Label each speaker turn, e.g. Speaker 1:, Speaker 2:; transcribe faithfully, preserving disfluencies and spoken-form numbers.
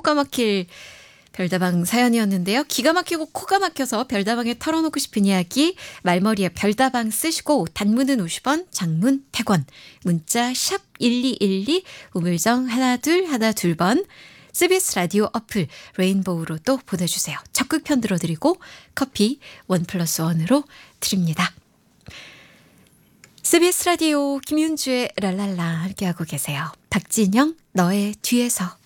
Speaker 1: 코가 막힐 별다방 사연이었는데요. 기가 막히고 코가 막혀서 별다방에 털어놓고 싶은 이야기 말머리에 별다방 쓰시고 단문은 오십 원, 장문 백 원, 문자 샵 일이일이 우물정 하나 둘 하나 둘 번 씨비에스 라디오 어플 레인보우로 또 보내주세요. 적극 편 들어드리고 커피 원 플러스 원으로 드립니다. 씨비에스 라디오 김윤주의 랄랄라 함께하고 계세요. 박진영 너의 뒤에서.